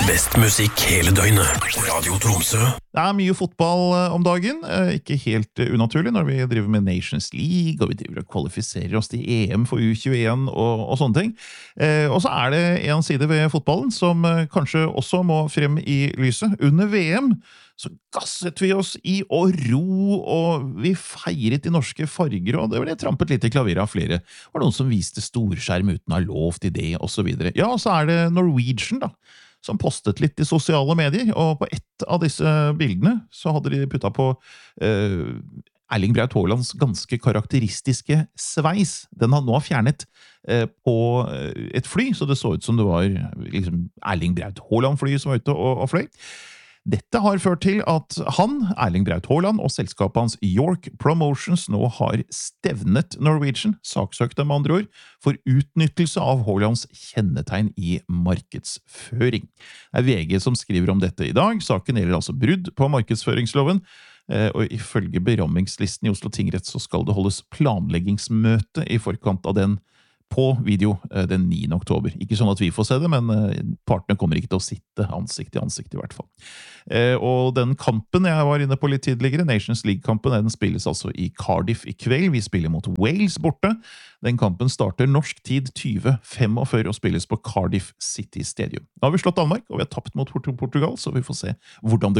Best musikk hele døgnet. Radio Tromsø. Det mye fotball om dagen, ikke helt unaturlig når vi driver med Nations League, og vi driver og kvalifiserer oss til EM for U21 og sånne ting. Og så det en side ved fotballen som kanskje også må frem i lyset. Under VM så gasset vi oss i å ro, og vi feiret de norske farger, og det ble trampet litt i klaveret av flere. Det var noen som viste storskjerm uten å ha lov til det, og så videre. Ja, og så det Norwegian da, som postet litt i sosiale medier, og på ett av disse bildene så hadde de puttet på Erling Braut Haalands ganske karakteristiske sveis. Den han nå har fjernet på et fly, så det så ut som det var liksom Erling Braut Haaland-fly som var ute og fløy. Dette har ført til at han, Erling Braut Haaland, og selskapet hans York Promotions nå har stevnet Norwegian, saksøkt dem med andre ord, for utnyttelse av Haalands kjennetegn i markedsføring. Det VG som skriver om dette i dag. Saken gjelder altså brudd på markedsføringsloven, og ifølge berammingslisten i Oslo tingrett så skal det holdes planleggingsmøte i forkant av den på video den 9. oktober. Ikke sånn at vi får se det, men partene kommer ikke til å sitte ansikt i ansikt i hvert fall. Og den kampen jeg var inne på litt tidligere, Nations League-kampen, den spilles altså i Cardiff i kveld. Vi spiller mot Wales borte. Den kampen starter norsk tid 20:45 og spilles på Cardiff City Stadium. Da har vi slått Danmark, og vi har tapt mot Portugal, så vi får se hvordan det